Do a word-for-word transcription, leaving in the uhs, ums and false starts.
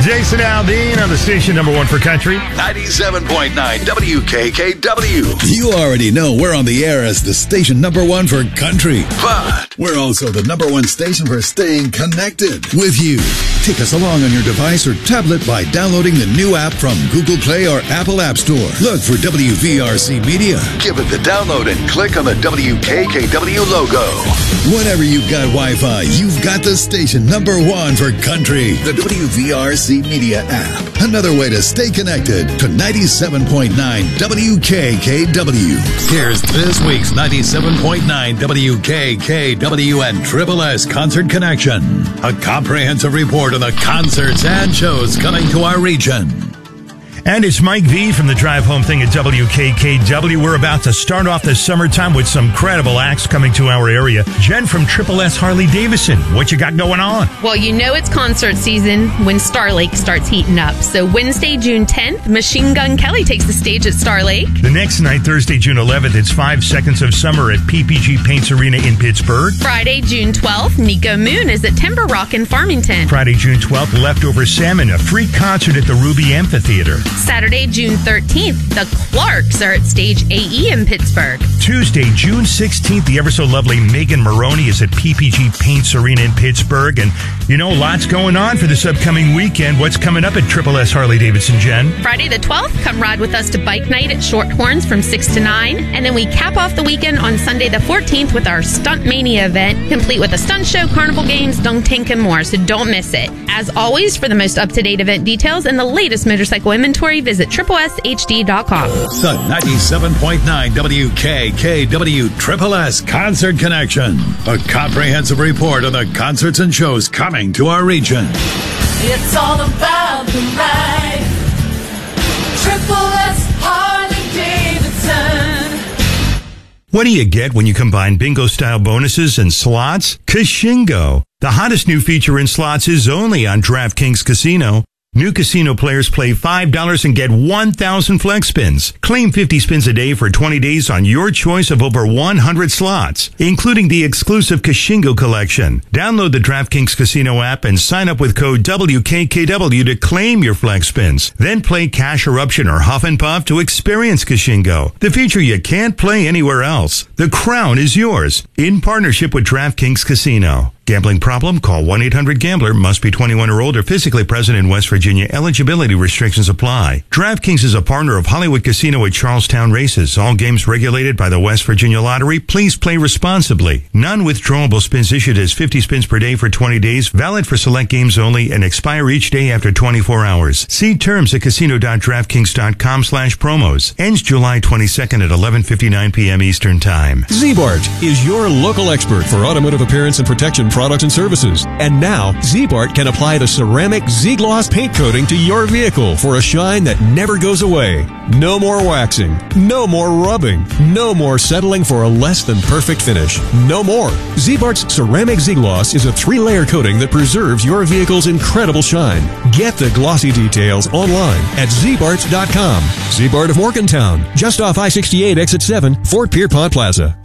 Jason Aldean on the station number one for country. ninety-seven point nine W K K W. You already know we're on the air as the station number one for country. But we're also the number one station for staying connected with you. Take us along on your device or tablet by downloading the new app from Google Play or Apple App Store. Look for W V R C Media. Give it the download and click on the W K K W logo. Whenever you've got Wi-Fi, you've got the station number one for country. The W V R C Media app. Another way to stay connected to ninety-seven point nine W K K W. Here's this week's ninety-seven point nine W K K W and Triple S Concert Connection. A comprehensive report on the concerts and shows coming to our region. And it's Mike V from the Drive Home Thing at W K K W. We're about to start off the summertime with some credible acts coming to our area. Jen from Triple S Harley Davidson, what you got going on? Well, you know it's concert season when Star Lake starts heating up. So Wednesday, June tenth, Machine Gun Kelly takes the stage at Star Lake. The next night, Thursday, June eleventh, it's Five Seconds of Summer at P P G Paints Arena in Pittsburgh. Friday, June twelfth, Nico Moon is at Timber Rock in Farmington. Friday, June twelfth, Leftover Salmon, a free concert at the Ruby Amphitheater. Saturday, June thirteenth, the Clarks are at Stage A E in Pittsburgh. Tuesday, June sixteenth, the ever so lovely Megan Maroney is at P P G Paints Arena in Pittsburgh. And you know, lots going on for this upcoming weekend. What's coming up at Triple S Harley Davidson, Jen? Friday the twelfth, come ride with us to Bike Night at Shorthorns from six to nine. And then we cap off the weekend on Sunday the fourteenth with our Stunt Mania event, complete with a stunt show, carnival games, dunk tank, and more. So don't miss it. As always, for the most up-to-date event details and the latest motorcycle inventory, visit triple S H D dot com. The ninety-seven point nine W K K W Triple S Concert Connection. A comprehensive report on the concerts and shows coming to our region. It's all about the ride. Triple S Harley Davidson. What do you get when you combine bingo-style bonuses and slots? Kashingo. The hottest new feature in slots is only on DraftKings Casino. New casino players play five dollars and get one thousand flex spins. Claim fifty spins a day for twenty days on your choice of over one hundred slots, including the exclusive Kashingo collection. Download the DraftKings Casino app and sign up with code W K K W to claim your flex spins. Then play Cash Eruption or Huff and Puff to experience Kashingo, the feature you can't play anywhere else. The crown is yours in partnership with DraftKings Casino. Gambling problem? Call one eight hundred gambler. Must be twenty-one or older. Physically present in West Virginia. Eligibility restrictions apply. DraftKings is a partner of Hollywood Casino at Charlestown Races. All games regulated by the West Virginia Lottery. Please play responsibly. Non-withdrawable spins issued as fifty spins per day for twenty days. Valid for select games only and expire each day after twenty-four hours. See terms at casino dot draftkings dot com slash promos. Ends July twenty-second at eleven fifty-nine p.m. Eastern Time. Z-Bart is your local expert for automotive appearance and protection products and services. And now, Z-Bart can apply the ceramic Z-Gloss paint coating to your vehicle for a shine that never goes away. No more waxing. No more rubbing. No more settling for a less than perfect finish. No more. Z-Bart's ceramic Z-Gloss is a three-layer coating that preserves your vehicle's incredible shine. Get the glossy details online at z bart dot com. Z-Bart of Morgantown, just off I sixty-eight exit seven, Fort Pierpont Plaza.